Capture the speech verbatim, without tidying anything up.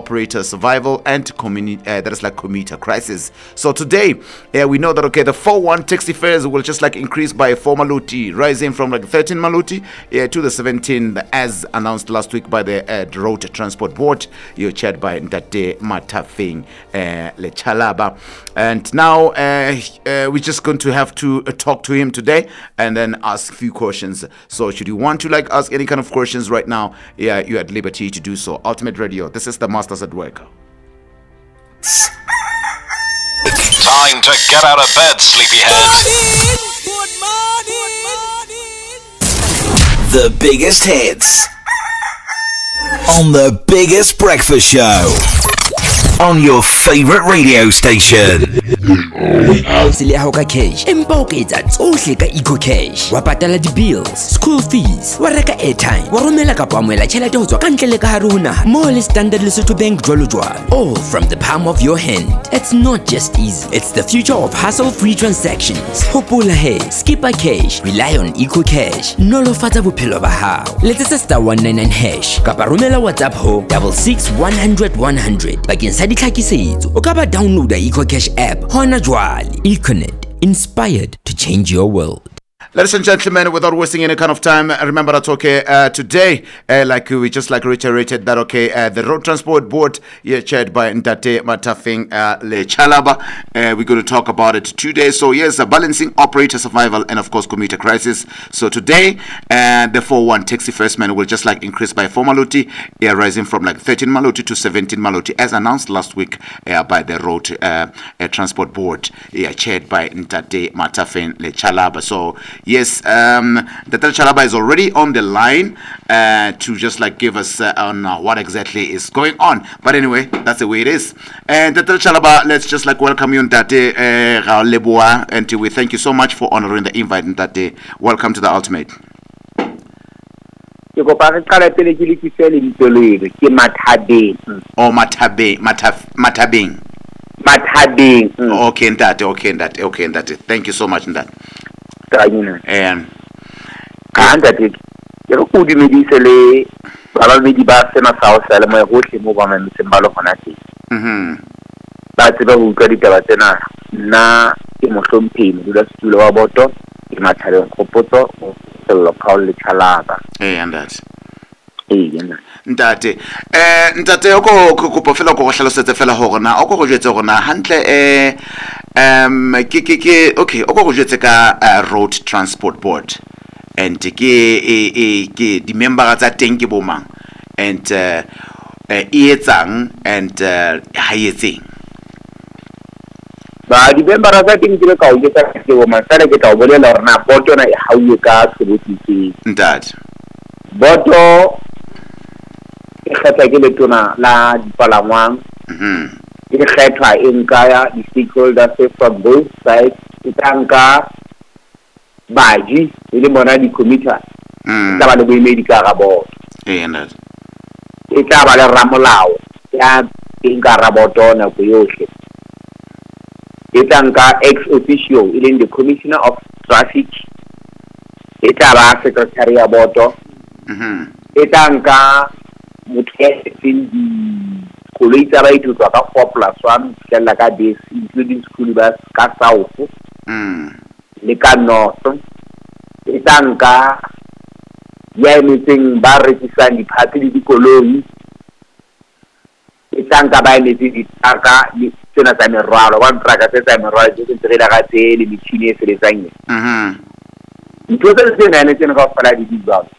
operator survival and community uh, that is like commuter crisis. So today uh, we know that okay, the four one taxi fares will just like increase by four maluti, rising from like thirteen maluti uh, to the seventeen as announced last week by the uh, Road Transport Board. You're chaired by Ndate Matafeng uh, Lechalaba, and now uh, uh, we're just going to have to uh, talk to him today and then ask a few questions. So should you want to like ask any kind of questions right now, yeah, you're at liberty to do so. Ultimate Radio, this is the Masters at Work. Time to get out of bed, sleepyhead. Good morning. The biggest hits on the biggest breakfast show on your favorite radio station. Sile ha o ka cash empa o ka etsa tsohle ka EcoCash wa patala di-bills, school fees, wa reka airtime, wa romela kapa amoela tjhelete ho tswa ka ntle le ka hare ho naha mo le Standard Lesotho Bank jwalo jwalo, all from the palm of your hand. It's not just easy, it's the future of hassle-free transactions. Hopola he, skipper cash, rely on EcoCash, nolofatsa bophelo ba hao. Letsetsa star one nine nine hash kapa romela WhatsApp ho double six one hundred one hundred bakeng sa ditlhakisetso. O ka ba downloada EcoCash app hona jwale. Econet, inspired to change your world. Ladies and gentlemen, without wasting any kind of time, remember that okay, uh, today, uh, like we just like reiterated that okay, uh, the Road Transport Board, yeah, chaired by Ndate Matafeng uh, Lechalaba, uh, we're going to talk about it today. So yes, uh, balancing operator survival and of course commuter crisis. So today, uh, the four one taxi faresman will just like increase by four maluti, yeah, rising from like thirteen maluti to seventeen maluti, as announced last week uh, by the Road uh, uh, Transport Board, yeah, chaired by Ndate Matafeng Lechalaba. So yes, um, Ndate Lechalaba is already on the line uh, to just like give us uh, on uh, what exactly is going on. But anyway, that's the way it is. And Ndate Lechalaba, let's just like welcome you, Ndate uh, Leboa, and we thank you so much for honoring the invite, Ndate. Welcome to the Ultimate. Ke kopa re qala pele ke le tsitse le ditolere ke Mathabeng. Oh, Mathabeng, Mataf Mathabeng. Mathabeng. Okay, Ndate, okay, Ndate, okay, Ndate. Thank you so much, Ndate. Kayina. And ka Ndate ke go dumedise le ba ba di ba sena sa o sele mo hohle mo ba me sembalo hona teng. Mhm. Ba tseba ho utlwa ditaba tsena nna ke mohlomphi mo dula setulo wa boto ke Mathabeng Kgopotso mo sello Paul Lechalaba. Eh, and that. Eh, yena. Ntate eh ntate o go go pofela go hlalosetse fela hore na o go go jetse hore na hantle eh um ke ke ke okay o go go jetse ka uh, Road Transport Board and ke e e ke di member tsa teng ke bomang and uh, uh, e etsang and uh, ha etseng ba di member tsa teng ke ka o jetsa ke bomang sale ke tla o bolela hore na boto na e hauye ka sebotsi ntate boto e kgetha ke letona la dipalangwang. Mhm. E kgetha e nka di stakeholders from both sides, e tanka baji e le bona di committee Mm. tla ba le boemedi ka ga boto. Eh, and that. E tla ba le ramolao ya e nka ra boto na go yohle. E tanka ex officio e leng the commissioner of traffic, e tla ba secretary ya boto. Mhm. E tanka muthetsi di koloi tsa ba ithutswa ka four plus one fela ka days including school bus ka south Mm. le ka north. E tanka ya emetseng ba rekisang diphati le dikoloi. E tanka ba emetse ditaka le tsena tsa merwalo ba ntraka tse tsa merwalo tse tse re ka tse le metšhini e sebetsang. Mhm. Ntho tse tse nane tsena ka fela di dibang